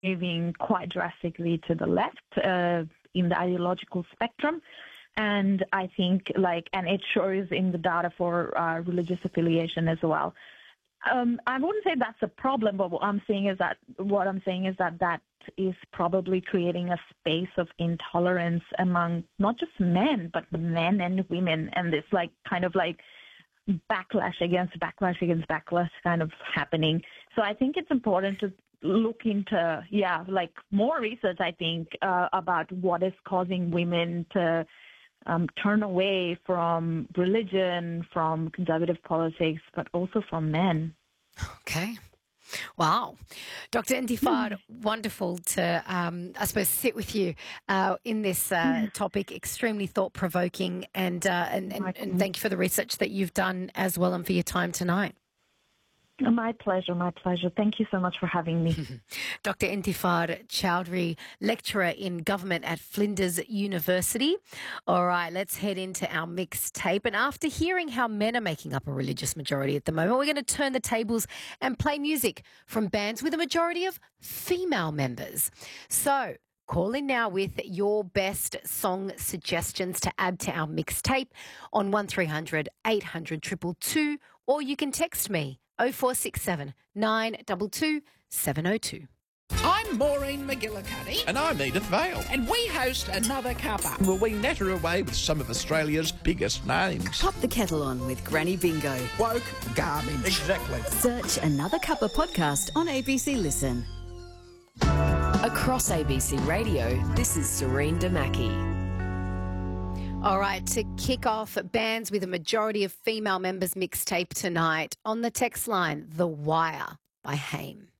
moving quite drastically to the left in the ideological spectrum. And I think, and it shows in the data for religious affiliation as well. I wouldn't say that's a problem, but what I'm saying is that that is probably creating a space of intolerance among not just men, but men and women, and this backlash against backlash kind of happening. So I think it's important to look into, more research, I think, about what is causing women to turn away from religion, from conservative politics, but also from men. Okay. Wow. Dr. Intifar, wonderful to, I suppose, sit with you in this topic, extremely thought-provoking, and thank you for the research that you've done as well and for your time tonight. My pleasure, my pleasure. Thank you so much for having me. Dr. Intifar Chowdhury, lecturer in government at Flinders University. All right, let's head into our mixtape. And after hearing how men are making up a religious majority at the moment, we're going to turn the tables and play music from bands with a majority of female members. So call in now with your best song suggestions to add to our mixtape on 1300 800 222, or you can text me 0467 922 702. I'm Maureen McGillicuddy. And I'm Edith Vale. And we host Another Cuppa. Well, we natter away with some of Australia's biggest names. Pop the kettle on with Granny Bingo. Woke garbage. Exactly. Search Another Cuppa podcast on ABC Listen. Across ABC Radio, this is Serene Damaki. All right, to kick off bands with a majority of female members mixtape tonight, on the text line, The Wire by Haim.